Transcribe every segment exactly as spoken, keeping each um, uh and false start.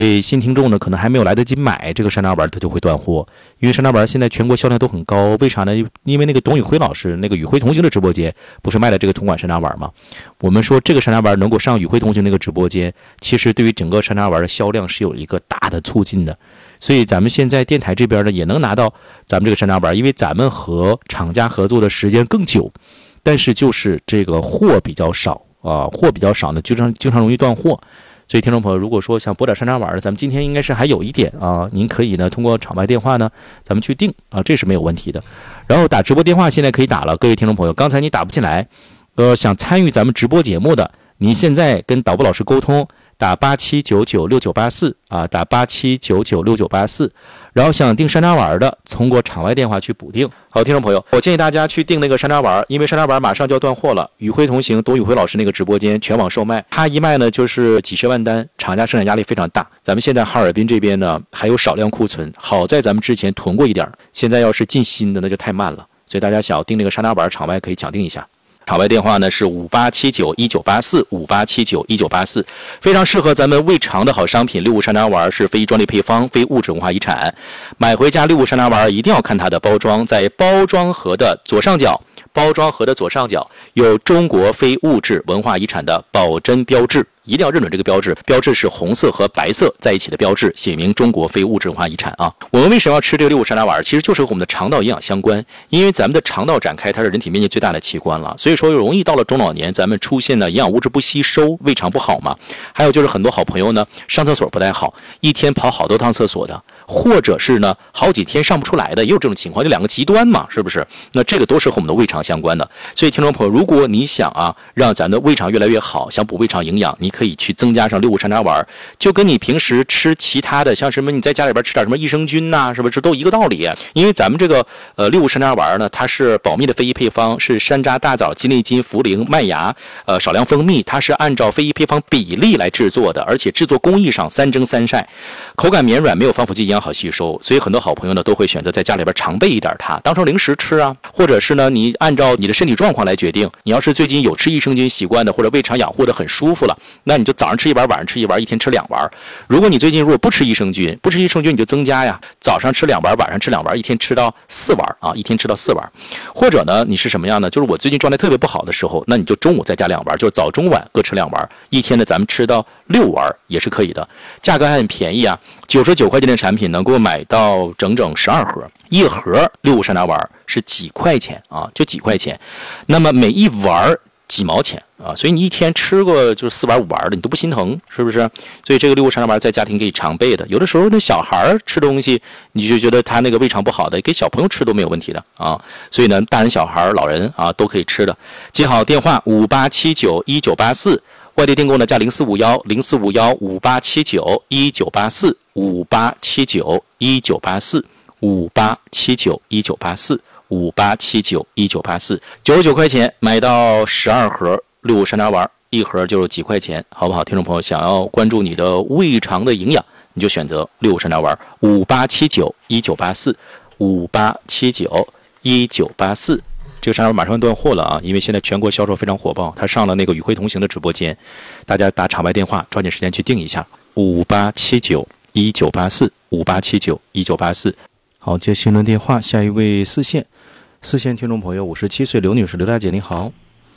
新听众呢可能还没有来得及买这个山楂丸，它就会断货，因为山楂丸现在全国销量都很高。为啥呢？因为那个董宇辉老师那个宇辉同行的直播间不是卖了这个铜管山楂丸吗？我们说这个山楂丸能够上宇辉同行那个直播间，其实对于整个山楂丸的销量是有一个大的促进的。所以咱们现在电台这边呢也能拿到咱们这个山楂丸，因为咱们和厂家合作的时间更久，但是就是这个货比较少啊，货比较少呢，经常经常容易断货。所以听众朋友，如果说想补点山楂丸的，咱们今天应该是还有一点啊，您可以呢通过场外电话呢，咱们去订啊，这是没有问题的。然后打直播电话现在可以打了，各位听众朋友，刚才你打不进来，呃，想参与咱们直播节目的，你现在跟导播老师沟通，打八七九九六九八四啊，打八七九九六九八四。然后想订山楂丸的，通过场外电话去补订。好，听众朋友，我建议大家去订那个山楂丸，因为山楂丸马上就要断货了。宇辉同行董宇辉老师那个直播间全网售卖，他一卖呢就是几十万单，厂家生产压力非常大。咱们现在哈尔滨这边呢还有少量库存，好在咱们之前囤过一点，现在要是进新的那就太慢了。所以大家想要订那个山楂丸，场外可以抢订一下。场外电话呢是五八七九一九八四五八七九一九八四，非常适合咱们胃肠的好商品。六物山楂丸是非专利配方，非物质文化遗产。买回家六物山楂丸一定要看它的包装，在包装盒的左上角，包装盒的左上角有中国非物质文化遗产的保真标志。一定要认准这个标志，标志是红色和白色在一起的标志，写明中国非物质文化遗产啊。我们为什么要吃这个六物山楂丸？其实就是和我们的肠道营养相关，因为咱们的肠道展开，它是人体面积最大的器官了，所以说容易到了中老年，咱们出现的营养物质不吸收，胃肠不好嘛。还有就是很多好朋友呢，上厕所不太好，一天跑好多趟厕所的，或者是呢好几天上不出来的，也有这种情况，就两个极端嘛，是不是？那这个都是和我们的胃肠相关的。所以听众朋友，如果你想啊让咱的胃肠越来越好，想补胃肠营养，你可以去增加上六物山楂丸，就跟你平时吃其他的，像什么你在家里边吃点什么益生菌呐、啊，是不是这都一个道理？因为咱们这个呃六物山楂丸呢，它是保密的非遗配方，是山楂、大枣、鸡内金、茯苓、麦芽，呃少量蜂蜜，它是按照非遗配方比例来制作的，而且制作工艺上三蒸三晒，口感绵软，没有防腐剂，营养好吸收。所以很多好朋友呢都会选择在家里边常备一点它，当成零食吃啊，或者是呢你按照你的身体状况来决定。你要是最近有吃益生菌习惯的，或者胃肠养护的很舒服了，那你就早上吃一丸，晚上吃一丸，一天吃两丸。如果你最近如果不吃益生菌，不吃益生菌你就增加呀，早上吃两丸，晚上吃两丸，一天吃到四丸啊，一天吃到四丸。或者呢，你是什么样呢？就是我最近状态特别不好的时候，那你就中午再加两丸，就是早中晚各吃两丸，一天呢咱们吃到六丸也是可以的。价格还很便宜啊，九十九块钱的产品能够买到整整十二盒，一盒六物山楂丸是几块钱啊，就几块钱。那么每一丸几毛钱啊，所以你一天吃过就是四丸五丸的，你都不心疼，是不是？所以这个六物山楂丸在家庭可以常备的。有的时候那小孩吃东西，你就觉得他那个胃肠不好的，给小朋友吃都没有问题的啊。所以呢，大人小孩老人啊都可以吃的。记好电话五八七九一九八四，外地订购呢加零四五幺零四五幺五八七九一九八四五八七九一九八四五八七九一九八四。五八七九一九八四，九十九块钱买到十二盒六物山楂丸，一盒就是几块钱，好不好？听众朋友，想要关注你的胃肠的营养，你就选择六物山楂丸，五八七九一九八四，五八七九一九八四。这个山楂丸马上断货了啊，因为现在全国销售非常火爆，它上了那个宇辉同行的直播间，大家打场外电话，抓紧时间去订一下，五八七九一九八四，五八七九一九八四。好，接新轮电话，下一位四线。四线听众朋友，五十七岁刘女士，刘大姐你好。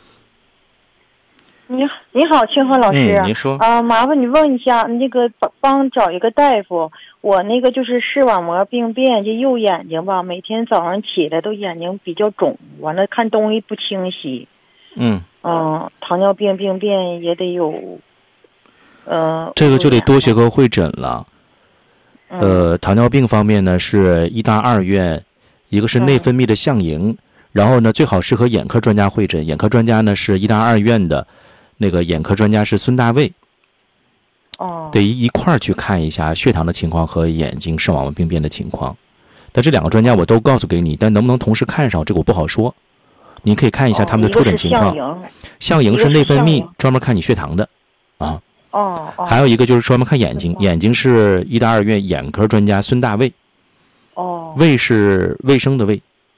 你你好，清河老师。 嗯，您说。 啊、呃，麻烦你问一下，那个帮帮找一个大夫，我那个就是视网膜病变，就右眼睛吧，每天早上起来都眼睛比较肿，完了看东西不清晰。 嗯。 嗯、呃，糖尿病病变也得有。呃。 这个就得多学个会诊了。嗯、呃，糖尿病方面呢，是医大二院。一个是内分泌的项营、嗯，然后呢，最好是和眼科专家会诊。眼科专家呢是医大二院的，那个眼科专家是孙大卫。 哦， 得一块儿去看一下血糖的情况和眼睛视网膜病变的情况。但这两个专家我都告诉给你，但能不能同时看上，这个我不好说。你可以看一下他们的出诊情况。 哦、 项营是内分泌，专门看你血糖的，啊。 哦哦。 还有一个就是专门看眼睛，眼睛是医大二院眼科专家孙大卫。 哦， 卫是卫生的卫，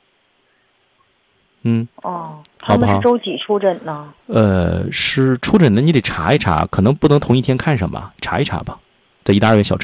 嗯， 哦，他们是周几出诊呢？ 呃，是出诊的，你得查一查，可能不能同一天看上吧，查一查吧。 在医大二院小城。